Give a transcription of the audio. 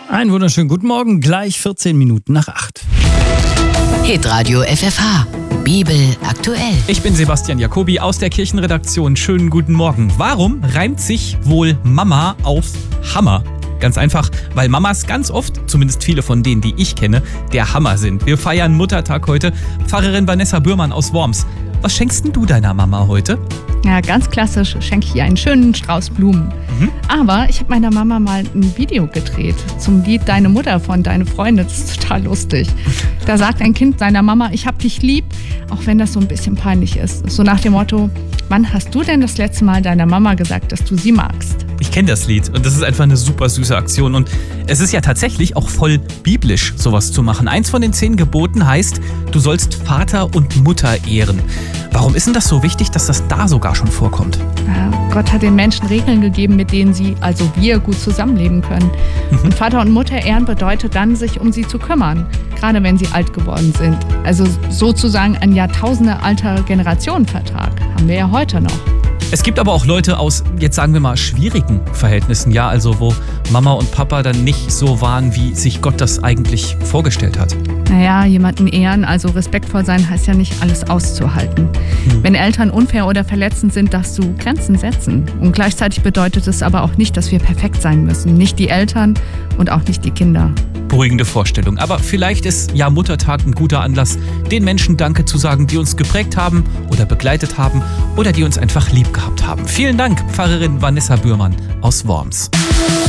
Einen wunderschönen guten Morgen, gleich 14 Minuten nach 8. Hitradio FFH, Bibel aktuell. Ich bin Sebastian Jacobi aus der Kirchenredaktion. Schönen guten Morgen. Warum reimt sich wohl Mama auf Hammer? Ganz einfach, weil Mamas ganz oft, zumindest viele von denen, die ich kenne, der Hammer sind. Wir feiern Muttertag heute. Pfarrerin Vanessa Bührmann aus Worms. Was schenkst denn du deiner Mama heute? Ja, ganz klassisch schenke ich ihr einen schönen Strauß Blumen. Aber ich habe meiner Mama mal ein Video gedreht zum Lied Deine Mutter von Deine Freunde. Das ist total lustig. Da sagt ein Kind seiner Mama, ich hab dich lieb, auch wenn das so ein bisschen peinlich ist. So nach dem Motto, wann hast du denn das letzte Mal deiner Mama gesagt, dass du sie magst? Ich kenne das Lied und das ist einfach eine super süße Aktion. Und es ist ja tatsächlich auch voll biblisch, sowas zu machen. Eins von den 10 Geboten heißt, du sollst Vater und Mutter ehren. Warum ist denn das so wichtig, dass das da sogar schon vorkommt? Ja, Gott hat den Menschen Regeln gegeben, mit denen sie, also wir, gut zusammenleben können. Und Vater und Mutter ehren bedeutet dann, sich um sie zu kümmern, gerade wenn sie alt geworden sind. Also sozusagen ein jahrtausendealter Generationenvertrag haben wir ja heute noch. Es gibt aber auch Leute aus, jetzt sagen wir mal, schwierigen Verhältnissen, ja, also wo Mama und Papa dann nicht so waren, wie sich Gott das eigentlich vorgestellt hat. Naja, jemanden ehren, also respektvoll sein, heißt ja nicht alles auszuhalten. Wenn Eltern unfair oder verletzend sind, darfst du Grenzen setzen. Und gleichzeitig bedeutet es aber auch nicht, dass wir perfekt sein müssen. Nicht die Eltern und auch nicht die Kinder. Beruhigende Vorstellung. Aber vielleicht ist ja Muttertag ein guter Anlass, den Menschen Danke zu sagen, die uns geprägt haben oder begleitet haben oder die uns einfach lieb gehabt haben. Vielen Dank, Pfarrerin Vanessa Bührmann aus Worms.